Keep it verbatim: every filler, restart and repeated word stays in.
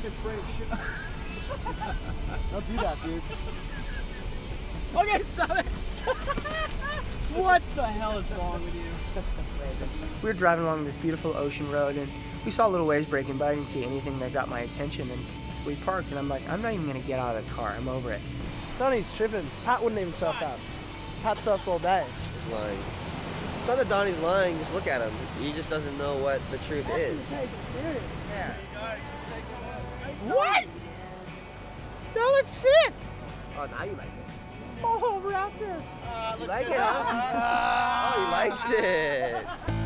fucking spray shit. Don't do that, dude. Okay, stop it. What the hell is wrong with you? We were driving along this beautiful ocean road, and we saw little waves breaking, but I didn't see anything that got my attention. And we parked, and I'm like, I'm not even gonna get out of the car. I'm over it. Donnie's tripping. Pat wouldn't even self out. Pat sells all day. He's lying. It's not that Donnie's lying. Just look at him. He just doesn't know what the truth is. Yeah. What? That looks sick. Oh, now you like it. Oh, Raptor. You like it, huh? Oh, he likes it.